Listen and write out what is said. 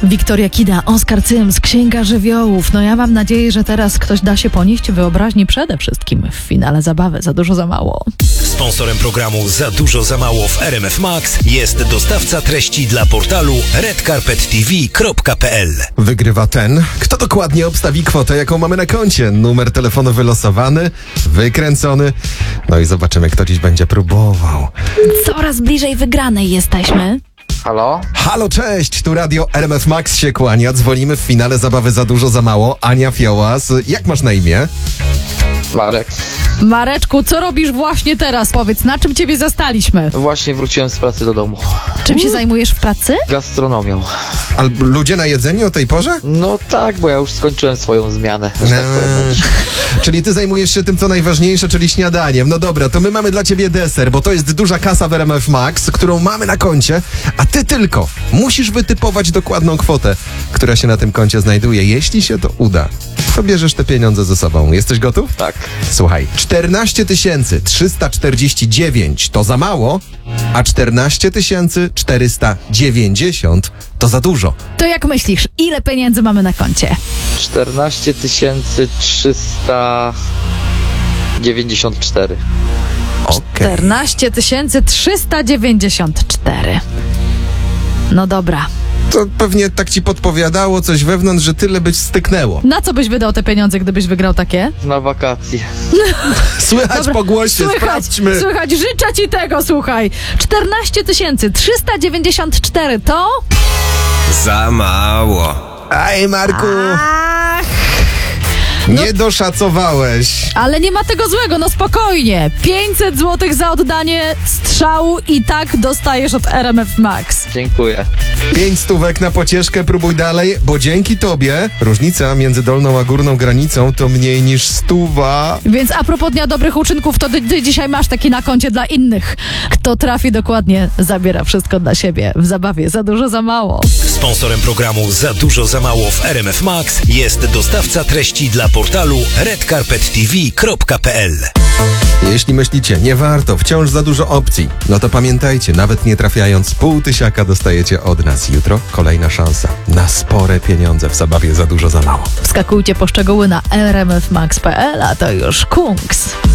Wiktoria Kida, Oskar Cyms, Księga Żywiołów. No ja mam nadzieję, że teraz ktoś da się ponieść wyobraźni przede wszystkim w finale zabawy Za dużo, za mało. Sponsorem programu Za dużo, za mało w RMF Max jest dostawca treści dla portalu redcarpettv.pl. Wygrywa ten, kto dokładnie obstawi kwotę, jaką mamy na koncie. Numer telefonu wylosowany, wykręcony. No i zobaczymy, kto dziś będzie próbował. Coraz bliżej wygranej jesteśmy. Halo? Halo, cześć! Tu radio RMF Max się kłania. Dzwonimy w finale zabawy Za dużo, za mało. Ania Fiołas. Jak masz na imię? Marek. Mareczku, co robisz właśnie teraz? Powiedz, na czym ciebie zastaliśmy? Właśnie wróciłem z pracy do domu. Czym się zajmujesz w pracy? Gastronomią. A ludzie na jedzeniu o tej porze? No tak, bo ja już skończyłem swoją zmianę. Że tak powiem. Czyli ty zajmujesz się tym, co najważniejsze, czyli śniadaniem. No dobra, to my mamy dla ciebie deser, bo to jest duża kasa w RMF Max, którą mamy na koncie, a ty tylko musisz wytypować dokładną kwotę, która się na tym koncie znajduje. Jeśli się to uda, to bierzesz te pieniądze ze sobą. Jesteś gotów? Tak. Słuchaj, 14 349 to za mało, a 14 490 to za dużo. To jak myślisz, ile pieniędzy mamy na koncie? 14 394. Okej. 14 394. No dobra. To pewnie tak ci podpowiadało coś wewnątrz, że tyle byś styknęło. Na co byś wydał te pieniądze, gdybyś wygrał takie? Na wakacje. Słychać Dobra, po głosie, sprawdźmy. Słychać, życzę ci tego, słuchaj. 14 394 to... Za mało. Aj, Marku, Ach, nie doszacowałeś. ale nie ma tego złego, no spokojnie. 500 zł za oddanie strzału i tak dostajesz od RMF Max. Dziękuję. 5 stówek na pocieszkę, próbuj dalej, bo dzięki tobie różnica między dolną a górną granicą to mniej niż 100. Więc a propos Dnia Dobrych Uczynków, to ty dzisiaj masz taki na koncie dla innych. Kto trafi dokładnie, zabiera wszystko dla siebie. W zabawie Za dużo, za mało. Sponsorem programu Za dużo, za mało w RMF Max jest dostawca treści dla portalu redcarpettv.pl. Jeśli myślicie, nie warto, wciąż za dużo opcji, no to pamiętajcie, nawet nie trafiając pół tysiaka dostajecie od nas. Jutro kolejna szansa na spore pieniądze w zabawie Za dużo, za mało. Wskakujcie po szczegóły na rmfmax.pl, a to już Kungs.